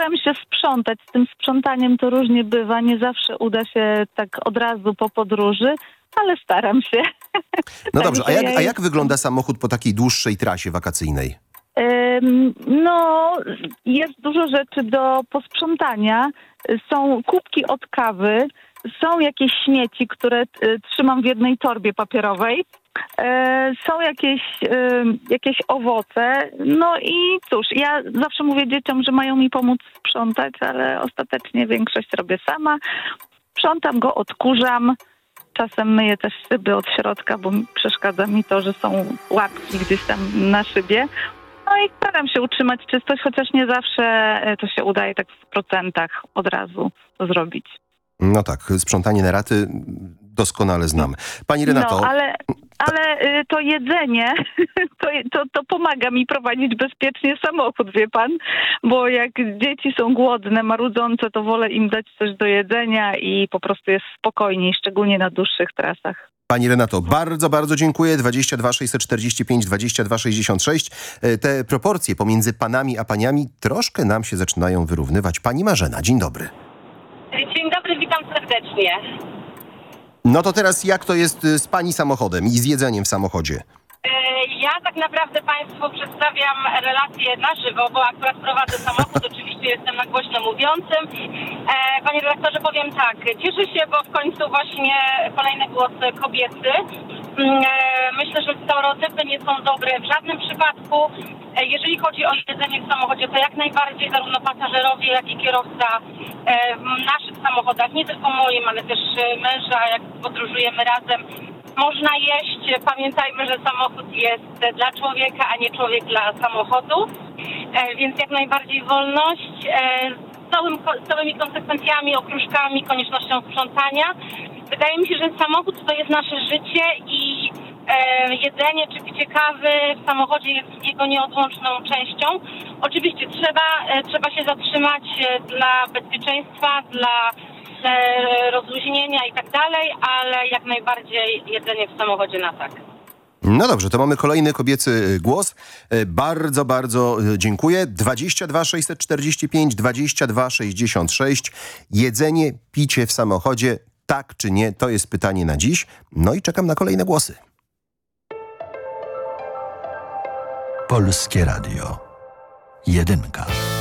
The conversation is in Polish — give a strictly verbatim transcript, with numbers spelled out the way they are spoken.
staram się sprzątać. Z tym sprzątaniem to różnie bywa. Nie zawsze uda się tak od razu po podróży, ale staram się. No dobrze, a jak, ja a jak wygląda samochód po takiej dłuższej trasie wakacyjnej? Ym, No, jest dużo rzeczy do posprzątania. Są kubki od kawy, są jakieś śmieci, które y, trzymam w jednej torbie papierowej. E, Są jakieś, y, jakieś owoce. No i cóż, ja zawsze mówię dzieciom, że mają mi pomóc sprzątać, ale ostatecznie większość robię sama. Sprzątam go, odkurzam. Czasem myję też szyby od środka, bo przeszkadza mi to, że są łapki gdzieś tam na szybie. No i staram się utrzymać czystość, chociaż nie zawsze e, to się udaje tak w procentach od razu to zrobić. No tak, sprzątanie na raty doskonale znam. Pani Renato... No, ale, ale y, to jedzenie, to, to, to pomaga mi prowadzić bezpiecznie samochód, wie pan? Bo jak dzieci są głodne, marudzące, to wolę im dać coś do jedzenia i po prostu jest spokojniej, szczególnie na dłuższych trasach. Pani Renato, bardzo, bardzo dziękuję. dwadzieścia dwa sześćset czterdzieści pięć dwadzieścia dwa sześćdziesiąt sześć. Te proporcje pomiędzy panami a paniami troszkę nam się zaczynają wyrównywać. Pani Marzena, dzień dobry. Dzień dobry, witam serdecznie. No to teraz jak to jest z pani samochodem i z jedzeniem w samochodzie? Ja tak naprawdę Państwu przedstawiam relację na żywo, bo akurat prowadzę samochód, oczywiście jestem na głośno mówiącym. Panie redaktorze, powiem tak, cieszę się, bo w końcu właśnie kolejny głos kobiety. Myślę, że stereotypy nie są dobre w żadnym przypadku. Jeżeli chodzi o jedzenie w samochodzie, to jak najbardziej zarówno pasażerowie, jak i kierowca w naszych samochodach, nie tylko moim, ale też męża, jak podróżujemy razem, można jeść. Pamiętajmy, że samochód jest dla człowieka, a nie człowiek dla samochodu. E, więc jak najbardziej wolność e, z, całym, z całymi konsekwencjami, okruszkami, koniecznością sprzątania. Wydaje mi się, że samochód to jest nasze życie i e, jedzenie czy picie kawy w samochodzie jest jego nieodłączną częścią. Oczywiście trzeba, e, trzeba się zatrzymać e, dla bezpieczeństwa, dla rozluźnienia i tak dalej, ale jak najbardziej jedzenie w samochodzie na tak. No dobrze, to mamy kolejny kobiecy głos. Bardzo, bardzo dziękuję. dwadzieścia dwa sześćset czterdzieści pięć dwadzieścia dwa sześćdziesiąt sześć. Jedzenie, picie w samochodzie, tak czy nie? To jest pytanie na dziś. No i czekam na kolejne głosy. Polskie Radio. Jedynka.